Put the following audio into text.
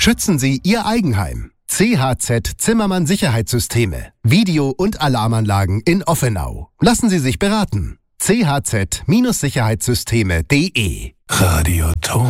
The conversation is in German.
Schützen Sie Ihr Eigenheim. CHZ Zimmermann Sicherheitssysteme. Video- und Alarmanlagen in Offenau. Lassen Sie sich beraten. chz-sicherheitssysteme.de Radio Ton.